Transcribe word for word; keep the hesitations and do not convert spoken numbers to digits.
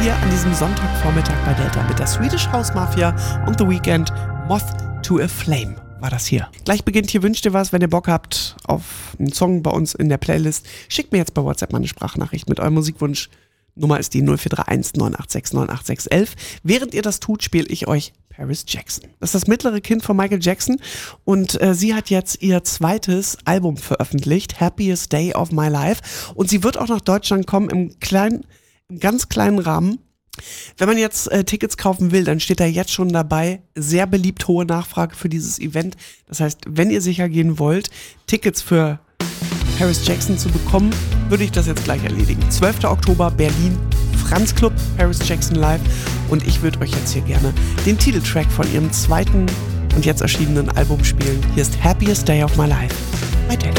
hier an diesem Sonntagvormittag bei Delta mit der Swedish House Mafia und The Weeknd. Moth to a Flame war das hier. Gleich beginnt hier Wünscht ihr was, wenn ihr Bock habt auf einen Song bei uns in der Playlist. Schickt mir jetzt bei WhatsApp mal eine Sprachnachricht mit eurem Musikwunsch. Nummer ist die null vier drei eins neun acht sechs neun acht sechs eins eins. Während ihr das tut, spiele ich euch Paris Jackson. Das ist das mittlere Kind von Michael Jackson und äh, sie hat jetzt ihr zweites Album veröffentlicht, Happiest Day of My Life, und sie wird auch nach Deutschland kommen im kleinen, im ganz kleinen Rahmen. Wenn man jetzt äh, Tickets kaufen will, dann steht da jetzt schon dabei, sehr beliebt, hohe Nachfrage für dieses Event. Das heißt, wenn ihr sicher gehen wollt, Tickets für Paris Jackson zu bekommen, würde ich das jetzt gleich erledigen. zwölfter Oktober, Berlin, Franz Club, Paris Jackson live. Und ich würde euch jetzt hier gerne den Titeltrack von ihrem zweiten und jetzt erschienenen Album spielen. Hier ist Happiest Day of My Life bei Delta.